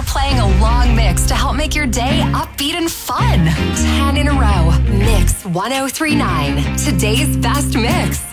They're playing a long mix to help make your day upbeat and fun. 10 in a row. Mix 1039. Today's best mix.